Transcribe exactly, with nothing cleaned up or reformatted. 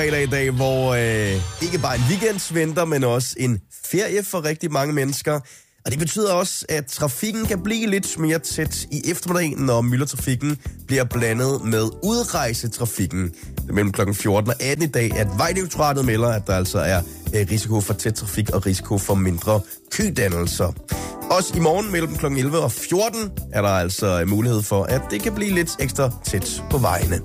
I dag, hvor øh, ikke bare en weekend venter, men også en ferie for rigtig mange mennesker. Og det betyder også, at trafikken kan blive lidt mere tæt i eftermiddagen, når myldretrafikken bliver blandet med udrejsetrafikken. Mellem klokken fjorten og atten i dag, at Vejdirektoratet melder, at der altså er øh, risiko for tæt trafik og risiko for mindre kødannelser. Også i morgen mellem klokken elleve og fjorten er der altså mulighed for, at det kan blive lidt ekstra tæt på vejene.